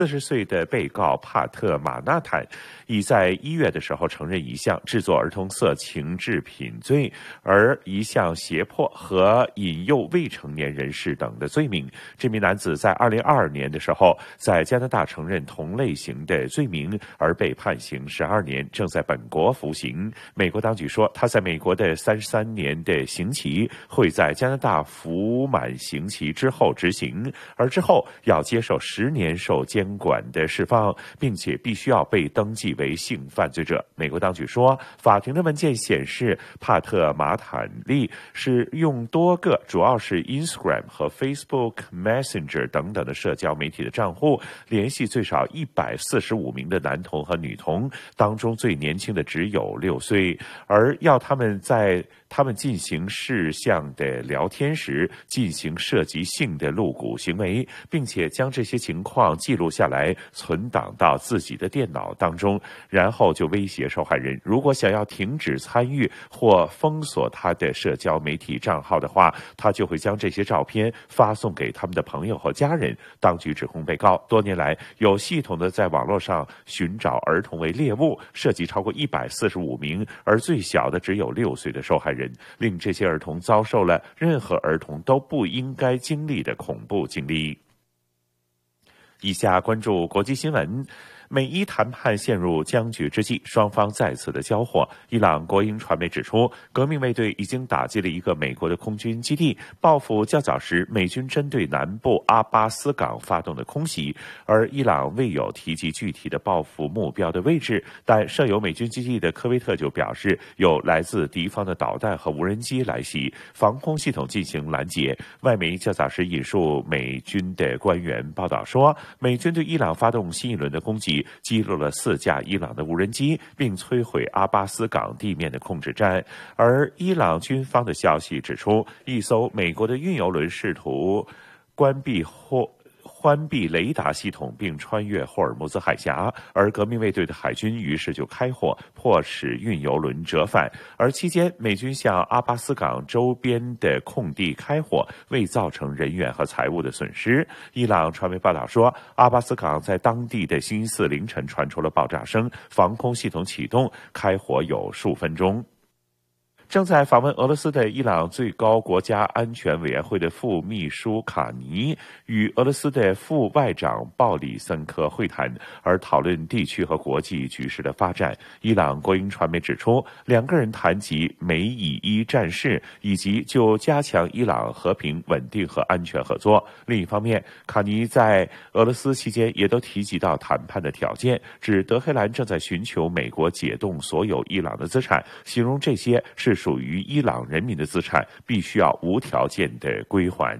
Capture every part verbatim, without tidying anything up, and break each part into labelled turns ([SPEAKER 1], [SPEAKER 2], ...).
[SPEAKER 1] 四十岁的被告帕特马纳坦已在一月的时候承认一项制作儿童色情制品罪，而一项胁迫和引诱未成年人士等的罪名。这名男子在二零二二年的时候在加拿大承认同类型的罪名，而被判刑十二年，正在本国服刑。美国当局说，他在美国的三十三年的刑期会在加拿大服满刑期之后执行，而之后要接受十年受监管的释放，并且必须要被登记为性犯罪者。美国当局说，法庭的文件显示，帕特马坦利是用多个主要是 Instagram 和 Facebook Messenger 等等的社交媒体的账户，联系最少一百四十五名的男童和女童，当中最年轻的只有六岁，而要他们在他们进行事项的聊天时进行涉及性的露骨行为，并且将这些情况记录下来存档到自己的电脑当中，然后就威胁受害人，如果想要停止参与或封锁他的社交媒体账号的话，他就会将这些照片发送给他们的朋友和家人。当局指控被告多年来有系统的在网络上寻找儿童为猎物，涉及超过一百四十五名，而最小的只有六岁的受害人，令这些儿童遭受了任何儿童都不应该经历的恐怖经历。以下关注国际新闻。美伊谈判陷入僵局之际，双方再次的交火。伊朗国营传媒指出，革命卫队已经打击了一个美国的空军基地，报复较早时美军针对南部阿巴斯港发动的空袭。而伊朗未有提及具体的报复目标的位置，但设有美军基地的科威特就表示，有来自敌方的导弹和无人机来袭，防空系统进行拦截。外媒较早时引述美军的官员报道说，美军对伊朗发动新一轮的攻击，击落了四架伊朗的无人机，并摧毁阿巴斯港地面的控制站。而伊朗军方的消息指出，一艘美国的运油轮试图关闭或关闭雷达系统并穿越霍尔木兹海峡，而革命卫队的海军于是就开火，迫使运油轮折返。而期间，美军向阿巴斯港周边的空地开火，未造成人员和财物的损失。伊朗传媒报道说，阿巴斯港在当地的星期四凌晨传出了爆炸声，防空系统启动，开火有数分钟。正在访问俄罗斯的伊朗最高国家安全委员会的副秘书卡尼与俄罗斯的副外长鲍里森科会谈，而讨论地区和国际局势的发展。伊朗国营传媒指出，两个人谈及美以伊战事，以及就加强伊朗和平稳定和安全合作。另一方面，卡尼在俄罗斯期间也都提及到谈判的条件，指德黑兰正在寻求美国解冻所有伊朗的资产，形容这些是属于伊朗人民的资产，必须要无条件的归还。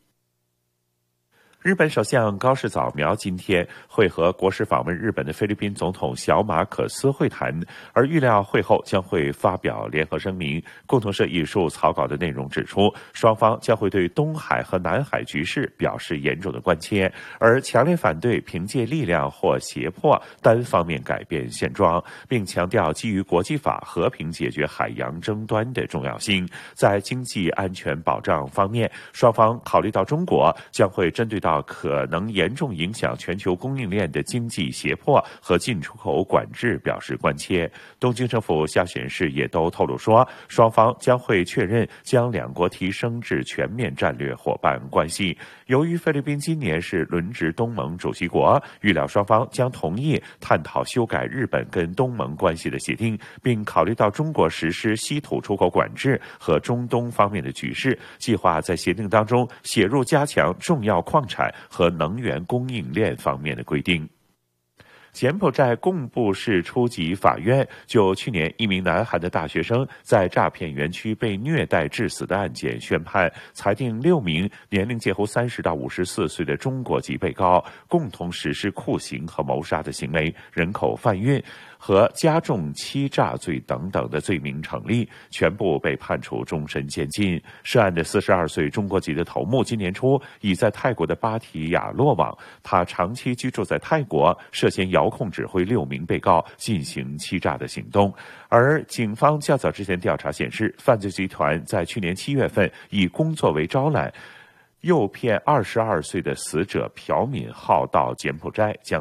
[SPEAKER 1] 日本首相高市早苗今天会和国事访问日本的菲律宾总统小马可斯会谈，而预料会后将会发表联合声明。共同社引述草稿的内容指出，双方将会对东海和南海局势表示严重的关切，而强烈反对凭借力量或胁迫单方面改变现状，并强调基于国际法和平解决海洋争端的重要性。在经济安全保障方面，双方考虑到中国将会针对到可能严重影响全球供应链的经济胁迫和进出口管制表示关切。东京政府消息人士也都透露说，双方将会确认将两国提升至全面战略伙伴关系。由于菲律宾今年是轮值东盟主席国，预料双方将同意探讨修改日本跟东盟关系的协定，并考虑到中国实施稀土出口管制和中东方面的局势，计划在协定当中写入加强重要矿产和能源供应链方面的规定。柬埔寨贡布市初级法院就去年一名南韩的大学生在诈骗园区被虐待致死的案件宣判，裁定六名年龄介乎三十到五十四岁的中国籍被告共同实施酷刑和谋杀的行为，人口贩运和加重欺诈罪等等的罪名成立，全部被判处终身监禁。涉案的四十二岁中国籍的头目今年初已在泰国的芭提雅落网，他长期居住在泰国，涉嫌遥控指挥六名被告进行欺诈的行动。而警方较早之前调查显示，犯罪集团在去年七月份以工作为招揽， 诱骗二十二岁的死者朴敏浩到柬埔寨，将